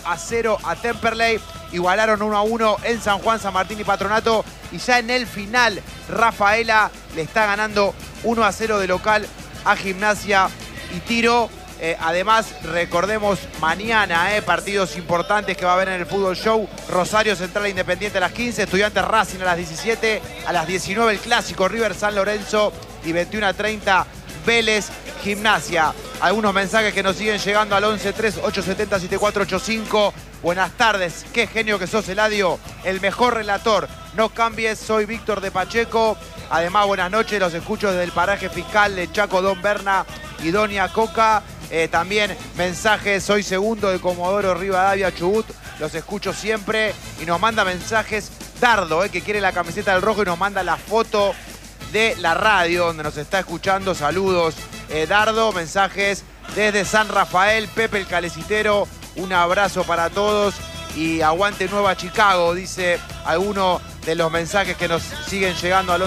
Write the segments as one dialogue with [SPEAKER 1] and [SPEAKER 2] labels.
[SPEAKER 1] 1-0 a Temperley. Igualaron 1-1 en San Juan, San Martín y Patronato. Y ya en el final, Rafaela le está ganando 1-0 de local a Gimnasia y Tiro. Además, recordemos mañana partidos importantes que va a haber en el Fútbol Show. Rosario Central Independiente a las 15, Estudiantes Racing a las 17, a las 19 el clásico River San Lorenzo y 21:30 Vélez Gimnasia. Algunos mensajes que nos siguen llegando al 11-3-870-7485. Buenas tardes, qué genio que sos, Eladio, el mejor relator. No cambies, soy Víctor de Pacheco. Además, buenas noches, los escucho desde el paraje fiscal de Chaco, Don Berna y Doña Coca. También mensajes, soy Segundo de Comodoro Rivadavia, Chubut, los escucho siempre. Y nos manda mensajes Dardo, que quiere la camiseta del rojo y nos manda la foto de la radio donde nos está escuchando. Saludos, Dardo. Mensajes desde San Rafael, Pepe el Calecitero, un abrazo para todos. Y aguante Nueva Chicago, dice alguno de los mensajes que nos siguen llegando al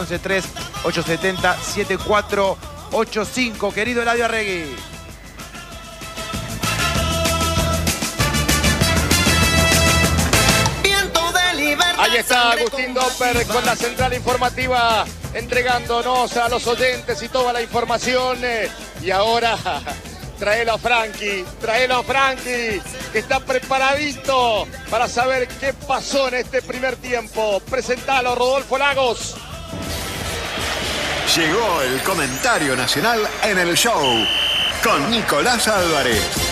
[SPEAKER 1] 11-3-870-7485. Querido Eladio Arregui.
[SPEAKER 2] Ahí está Agustín Doper con la central informativa, entregándonos a los oyentes y toda la información. Y ahora, tráelo a Frankie, que está preparadito para saber qué pasó en este primer tiempo. Presentalo, Rodolfo Lagos.
[SPEAKER 3] Llegó el comentario nacional en el show con Nicolás Álvarez.